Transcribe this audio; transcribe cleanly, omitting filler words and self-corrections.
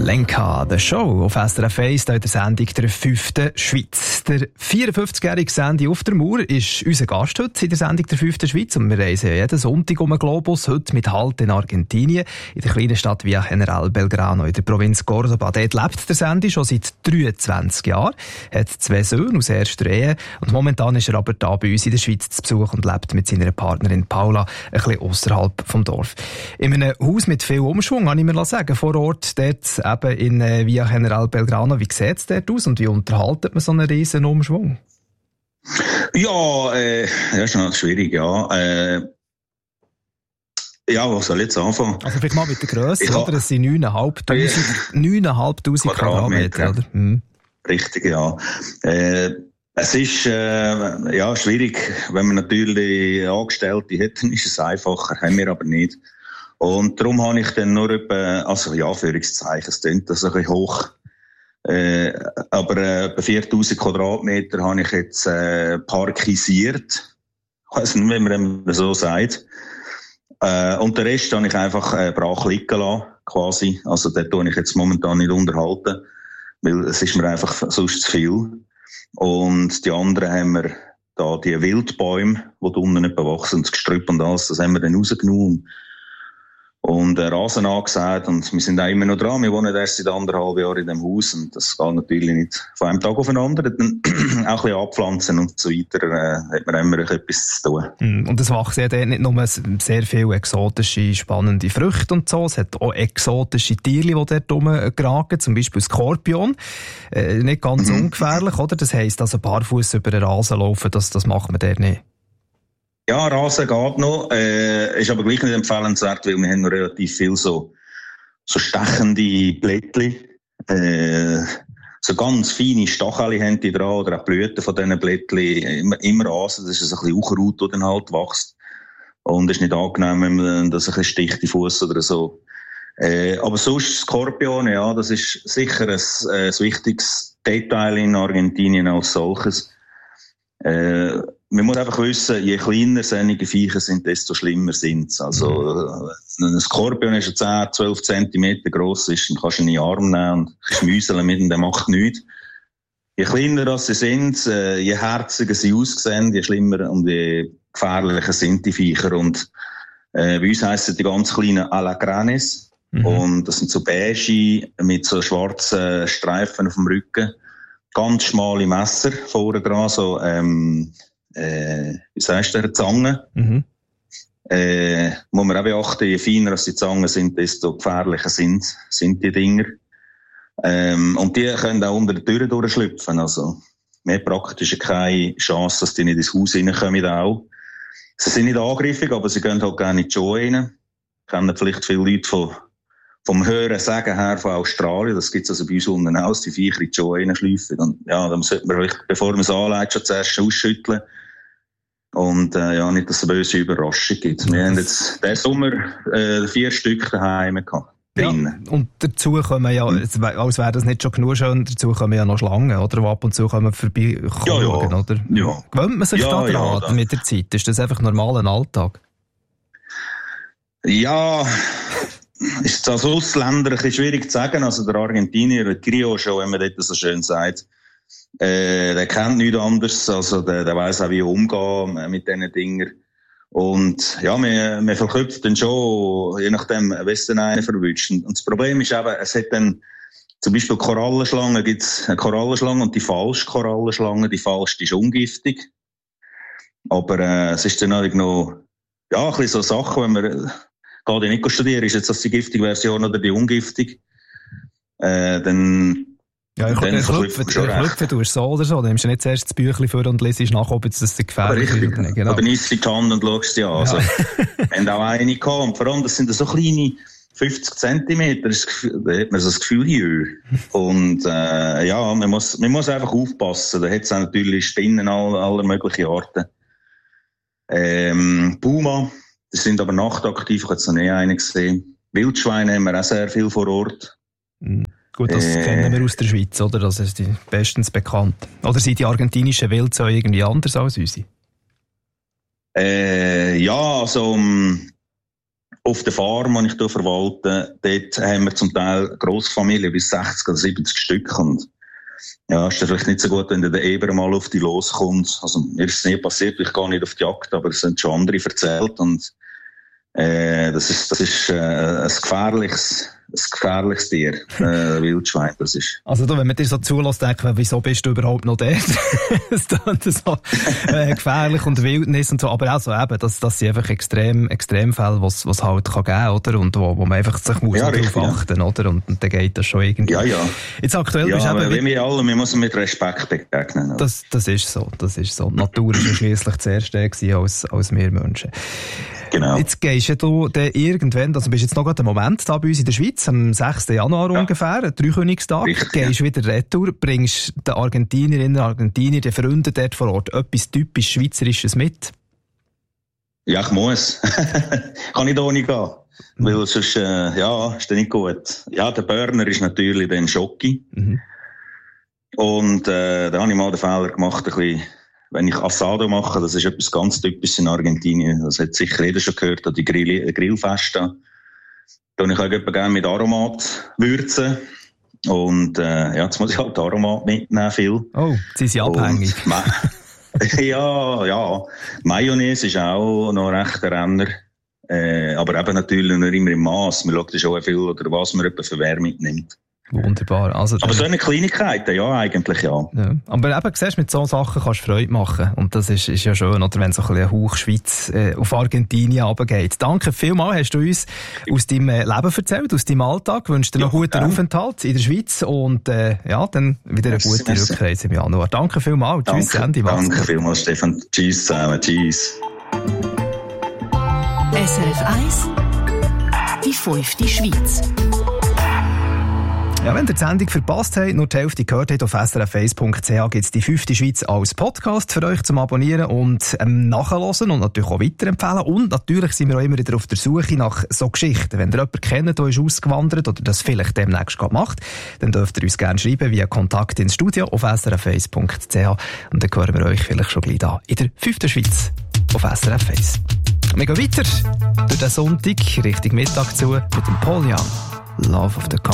Lenka, der Show auf SRF 1, in der Sendung der 5. Schweiz. Der 54-jährige Sandy auf der Mauer ist unser Gast heute in der Sendung der 5. Schweiz. Und wir reisen jeden Sonntag um den Globus, heute mit Halt in Argentinien, in der kleinen Stadt Villa General Belgrano in der Provinz Córdoba. Dort lebt der Sandy schon seit 23 Jahren, hat 2 Söhne aus erster Ehe und momentan ist er aber da bei uns in der Schweiz zu Besuch und lebt mit seiner Partnerin Paula ein bisschen ausserhalb vom Dorf. In einem Haus mit viel Umschwung, kann ich mir sagen, vor Ort, dort eben in Villa General Belgrano. Wie sieht es dort aus und wie unterhaltet man so einen riesen Umschwung? Ja, ist noch schwierig, ja. Ja, was soll ich jetzt anfangen? Also vielleicht mal mit der Grösse, oder? Das sind 9'500 Quadratmeter, oder? Mhm. Richtig, ja. Es ist ja schwierig, wenn man natürlich Angestellte hat, dann ist es einfacher, haben wir aber nicht. Und darum habe ich dann nur etwa, also ja, Anführungszeichen, es klingt das ein bisschen hoch, aber etwa 4000 Quadratmeter habe ich jetzt parkisiert. Ich weiss nicht, wie man so sagt. Und den Rest habe ich einfach brach liegen lassen, quasi. Also dort tue ich jetzt momentan nicht unterhalten, weil es ist mir einfach sonst zu viel. Und die anderen haben wir da die Wildbäume, die da unten nicht bewachsen, das Gestrüpp und alles, das haben wir dann rausgenommen. Und Rasen angesät und wir sind auch immer noch dran. Wir wohnen erst seit 1,5 Jahren in dem Haus und das geht natürlich nicht von einem Tag auf den anderen. Dann auch ein bisschen abpflanzen und so weiter, hat man immer etwas zu tun. Und es wachsen ja dort nicht nur sehr viele exotische, spannende Früchte und so, es hat auch exotische Tiere, die dort rumgeragen, zum Beispiel Skorpion. Nicht ganz ungefährlich, oder? Das heisst, also barfuß über den Rasen laufen, das macht man dort nicht. Ja, Rasen geht noch, ist aber gleich nicht empfehlenswert, weil wir haben noch relativ viel so stechende Blättchen, so ganz feine Stacheln haben die dran, oder auch Blüten von diesen Blättchen, immer Rasen, das ist ein bisschen Unkraut, das dann halt wächst. Und es ist nicht angenehm, wenn man das ein bisschen sticht, die Fuss oder so. Aber sonst Skorpion, ja, das ist sicher ein wichtiges Detail in Argentinien als solches. Man muss einfach wissen, je kleiner solche Viecher sind, desto schlimmer sind sie. Also, ein Skorpion ist 10, 12 Zentimeter gross, dann kannst du ihn in den Arm nehmen und schmüseln mit ihm, der macht nichts. Je kleiner sie sind, je herziger sie aussehen, je schlimmer und je gefährlicher sind die Viecher. Und bei uns heissen die ganz kleinen Alacranes. Und das sind so beige mit so schwarzen Streifen auf dem Rücken. Ganz schmale Messer vorne dran, so, wie sagst du, Zange. Muss man auch beachten, je feiner die Zangen sind, desto gefährlicher sind die Dinger. Und die können auch unter der Tür durchschlüpfen, also mehr praktisch keine Chance, dass die nicht ins Haus reinkommen auch. Sie sind nicht angriffig, aber sie gehen halt gerne in die Show rein. Kennen vielleicht viele Leute vom Hören sagen her von Australien, das gibt's also bei uns unten aus, die Viecher in die Show reinschleifen. Und ja, dann sollte man vielleicht, bevor man es anlegt, schon zuerst ausschütteln. Und ja, nicht, dass es eine böse Überraschung gibt. Wir haben jetzt diesen Sommer 4 Stück daheim gehabt. Ja, und dazu kommen ja, als wäre das nicht schon genug schön, dazu kommen ja noch Schlangen, oder? Die ab und zu kommen vorbei schauen, oder? Ja. Gewöhnt man sich da dran mit der Zeit? Ist das einfach normaler Alltag? Ja, ist als Ausländer ein bisschen schwierig zu sagen. Also der Argentinier, der Grio schon, wenn man das so schön sagt, der kennt nichts anderes. Also der weiss auch, wie umgehen mit diesen Dingen. Und ja, man verknüpft dann schon, je nachdem, was dann einen verwünscht. Und das Problem ist eben, es hat dann zum Beispiel Korallenschlangen, gibt's eine Korallenschlange und die falsche Korallenschlange. Die falsche ist ungiftig. Aber es ist dann halt noch, ja, ein bisschen so Sachen, wenn man geht ja nicht studieren, ist jetzt das die giftige Version oder die ungiftig, dann... Ja, ich klopfe du so oder so, dann nimmst du nicht zuerst das Büchlein vor und lesest nach, ob jetzt das gefährlich ist oder nicht. Genau. Oder nimmst die Hand und schaust sie an. Also, wir haben auch eine gehabt, und vor allem, das sind so kleine 50 Zentimeter, da hat man so das Gefühl, jö. Und ja, man muss einfach aufpassen, da hat es auch natürlich Spinnen aller möglichen Arten. Puma, die sind aber nachtaktiv, ich habe jetzt noch nie einen gesehen. Wildschweine haben wir auch sehr viel vor Ort. Gut, das kennen wir aus der Schweiz, oder? Das ist bestens bekannt. Oder sind die argentinischen Wildzöhe irgendwie anders als unsere? Ja, also auf der Farm, die ich hier verwalte, dort haben wir zum Teil Grossfamilien bis 60 oder 70 Stück. Und ja, ist das vielleicht nicht so gut, wenn der Eber mal auf die loskommt. Also, mir ist es nie passiert, ich gehe nicht auf die Jagd, aber es sind schon andere erzählt. Und das ist ein gefährliches Tier, Wildschwein, das ist. Also wenn man dir so zulässt, denkt man, wieso bist du überhaupt noch dort? Es klingt so gefährlich und Wildnis und so, aber auch so eben, das sind einfach Extremfälle, was halt kann geben, oder? Und wo man einfach sich muss darauf achten, oder? Und dann geht das schon irgendwie. Ja. Jetzt aktuell ja, bist aber wie wir alle, wir müssen mit Respekt begegnen. Das ist so. Die Natur war ja schliesslich zuerst als wir Menschen. Genau. Jetzt gehst du dann irgendwann, also bist jetzt noch gerade einen Moment da bei uns in der Schweiz, am 6. Januar ungefähr, Dreikönigstag, gehst wieder retour, bringst den Argentinierinnen und Argentinier, den Freunden dort vor Ort etwas typisch Schweizerisches mit? Ja, ich muss. Kann ich da nicht gehen. Weil sonst, ist das nicht gut. Ja, der Burner ist natürlich dann Schocki. Mhm. Und, da habe ich mal den Fehler gemacht, ein bisschen, wenn ich Asado mache, das ist etwas ganz Typisches in Argentinien. Das hat sicher jeder schon gehört, die Grillfeste. Da ich auch gerne mit Aromat würzen. Und, jetzt muss ich halt Aromat mitnehmen, viel. Oh, sie sind abhängig. Ja. Mayonnaise ist auch noch recht ein Renner. Aber eben natürlich nicht immer im Maß. Man schaut schon viel, oder was man für wer mitnimmt. Wunderbar. Also, aber so eine Kleinigkeit, ja, eigentlich ja. Aber eben, siehst, mit so Sachen kannst du Freude machen. Und das ist ja schön, oder wenn so ein bisschen Hauch Schweiz auf Argentinien runtergeht. Danke vielmals, hast du uns aus deinem Leben erzählt, aus deinem Alltag. Ich wünsche dir noch einen guten Aufenthalt in der Schweiz und dann wieder eine gute Rückreise im Januar. Danke vielmals. Tschüss, Sandy. Danke vielmals, Stefan. Tschüss zusammen. Tschüss. SRF 1 Die 5. Schweiz. Ja, wenn ihr die Sendung verpasst habt, nur die Hälfte gehört habt, auf srf1.ch gibt es die 5. Schweiz als Podcast für euch zum Abonnieren und nachhören und natürlich auch weiterempfehlen. Und natürlich sind wir auch immer wieder auf der Suche nach so Geschichten. Wenn ihr jemanden kennt, der ist ausgewandert oder das vielleicht demnächst gerade macht, dann dürft ihr uns gerne schreiben via Kontakt ins Studio auf srf1.ch und dann hören wir euch vielleicht schon gleich da in der 5. Schweiz auf SRF 1. Wir gehen weiter durch den Sonntag Richtung Mittag zu mit dem Paul Young. Love of the Country.